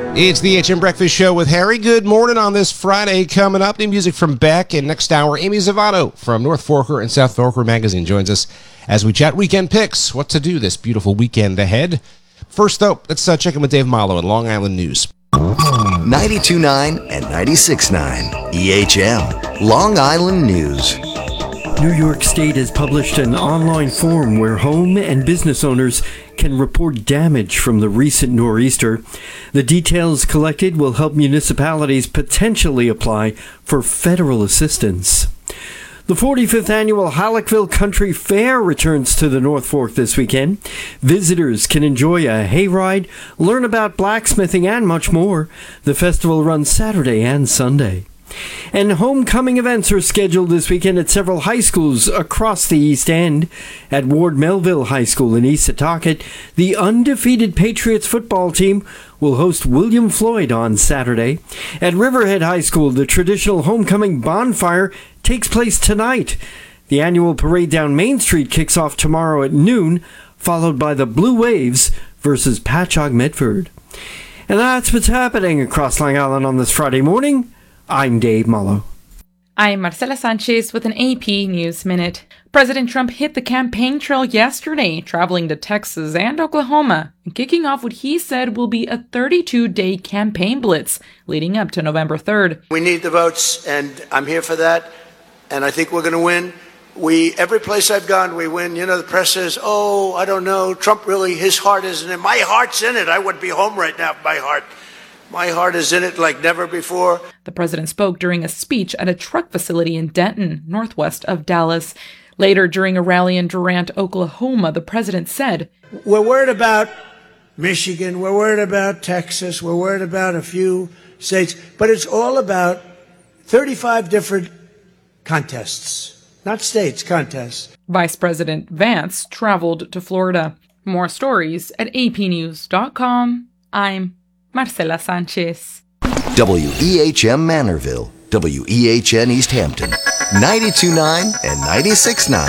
It's the HM Breakfast Show with Harry. Good morning on this Friday. Coming up, new music from Beck, and next hour, Amy Zavato from North Forker and South Forker Magazine joins us as we chat weekend picks. What to do this beautiful weekend ahead. First, though, let's check in with Dave Malo at Long Island News. 92.9 and 96.9 EHM, Long Island News. New York State has published an online form where home and business owners can report damage from the recent nor'easter. The details collected will help municipalities potentially apply for federal assistance. The 45th annual Halleckville Country Fair returns to the North Fork this weekend. Visitors can enjoy a hayride, learn about blacksmithing, and much more. The festival runs Saturday and Sunday. And homecoming events are scheduled this weekend at several high schools across the East End. At Ward Melville High School in East Setauket, the undefeated Patriots football team will host William Floyd on Saturday. At Riverhead High School, the traditional homecoming bonfire takes place tonight. The annual parade down Main Street kicks off tomorrow at noon, followed by the Blue Waves versus Patchogue Medford. And that's what's happening across Long Island on this Friday morning. I'm Dave Malo. I'm Marcela Sanchez with an AP News Minute. President Trump hit the campaign trail yesterday, traveling to Texas and Oklahoma, and kicking off what he said will be a 32-day campaign blitz leading up to November 3rd. We need the votes, and I'm here for that, and I think we're going to win. Every place I've gone, we win. You know, the press says, oh, I don't know, Trump really, his heart isn't in it. My heart's in it. I would be home right now if my heart is in it like never before. The president spoke during a speech at a truck facility in Denton, northwest of Dallas. Later, during a rally in Durant, Oklahoma, the president said, we're worried about Michigan, we're worried about Texas, we're worried about a few states, but it's all about 35 different contests, not states, contests. Vice President Vance traveled to Florida. More stories at apnews.com. I'm Marcela Sanchez. WEHM Manorville, WEHN East Hampton, 92.9 and 96.9.